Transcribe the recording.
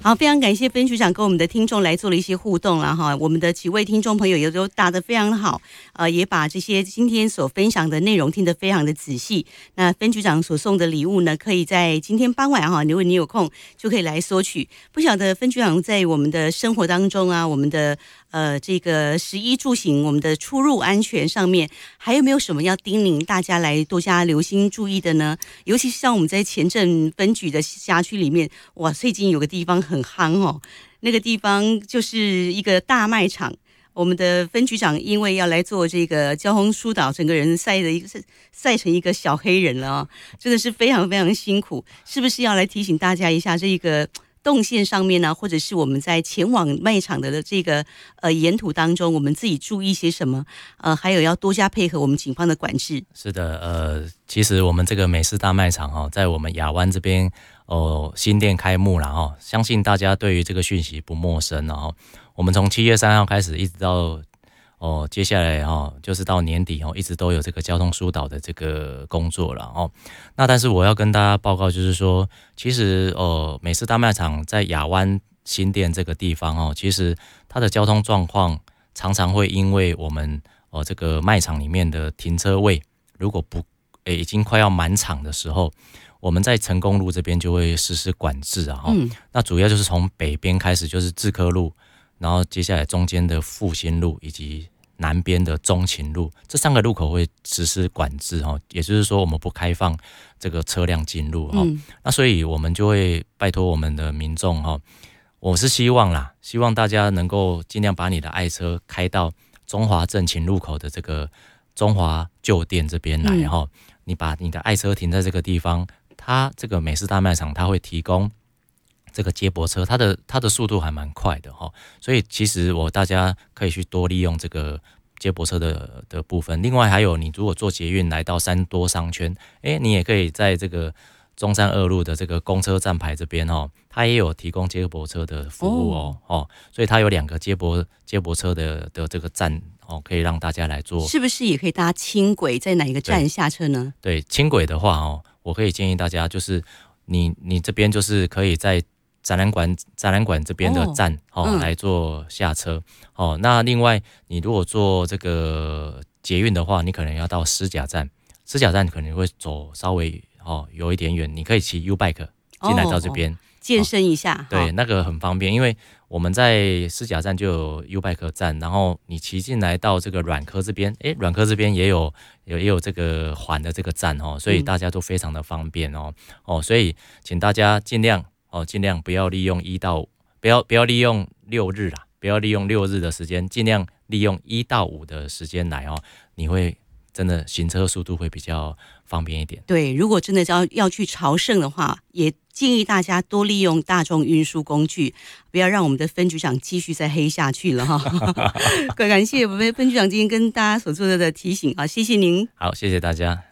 好，非常感谢分局长跟我们的听众来做了一些互动了哈，我们的几位听众朋友也都答得非常好，也把这些今天所分享的内容听得非常的仔细。那分局长所送的礼物呢，可以在今天傍晚哈，如果你有空就可以来索取。不晓得分局长在我们的生活当中啊，我们的这个食衣住行，我们的出入安全上面，还有没有什么要叮咛大家来多加留心注意的呢？尤其是像我们在前镇分局的辖区里面，哇，最近有个地方很夯哦，那个地方就是一个大卖场。我们的分局长因为要来做这个交通疏导，整个人晒成一个小黑人了哦，真的是非常非常辛苦。是不是要来提醒大家一下这个动线上面呢，或者是我们在前往卖场的这个沿途当中，我们自己注意些什么？还有要多加配合我们警方的管制。 是的，其实我们这个美式大卖场在我们亚湾这边新店开幕了相信大家对于这个讯息不陌生我们从7月3号开始，一直到接下来就是到年底一直都有这个交通疏导的这个工作了那但是我要跟大家报告，就是说，其实美式大卖场在亚湾新店这个地方其实它的交通状况常常会因为我们这个卖场里面的停车位如果已经快要满场的时候，我们在成功路这边就会实施管制那主要就是从北边开始，就是志科路，然后接下来中间的复兴路以及南边的中勤路，这3个路口会实施管制也就是说我们不开放这个车辆进入那所以我们就会拜托我们的民众我是希望大家能够尽量把你的爱车开到中华正勤路口的这个中华旧店这边来你把你的爱车停在这个地方，它这个美式大卖场它会提供这个接驳车，它的速度还蛮快的所以其实大家可以去多利用这个接驳车的部分。另外还有，你如果坐捷运来到三多商圈，你也可以在这个中山2路的这个公车站牌这边它也有提供接驳车的服务所以它有2个接驳车的这个站可以让大家来做。 是不是也可以搭轻轨，在哪一个站下车呢？ 对，轻轨的话我可以建议大家，就是你这边就是可以在展览馆这边的站来做下车那另外你如果坐这个捷运的话，你可能要到狮甲站可能会走稍微有一点远，你可以骑 U-Bike 进来到这边健身一下对，那个很方便，因为我们在狮甲站就有 U-Bike 站，然后你骑进来到这个软科这边，软科这边也有这个环的这个站所以大家都非常的方便所以请大家尽量不要利用不要利用6日啦，不要利用6日的时间，尽量利用1到5的时间来你会真的行车速度会比较方便一点。 对，如果真的要去朝圣的话，也建议大家多利用大众运输工具，不要让我们的分局长继续再黑下去了感谢我们分局长今天跟大家所做的提醒谢谢您。 好，谢谢大家。